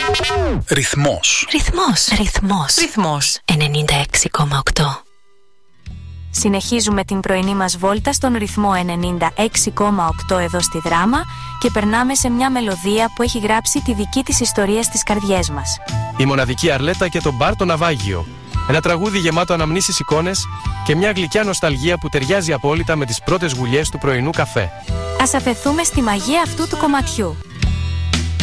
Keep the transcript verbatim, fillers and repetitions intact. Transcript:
Ρυθμός. Ρυθμός. Ρυθμός. Ρυθμός. ενενήντα έξι κόμμα οκτώ. Συνεχίζουμε την πρωινή μας βόλτα στον ρυθμό ενενήντα έξι κόμμα οκτώ εδώ στη Δράμα και περνάμε σε μια μελωδία που έχει γράψει τη δική της ιστορία στις καρδιές μας. Η μοναδική Αρλέτα και το μπαρ το Ναυάγιο. Ένα τραγούδι γεμάτο αναμνήσεις εικόνες και μια γλυκιά νοσταλγία που ταιριάζει απόλυτα με τις πρώτες γουλιές του πρωινού καφέ. Ας αφεθούμε στη μαγεία αυτού του κομματιού.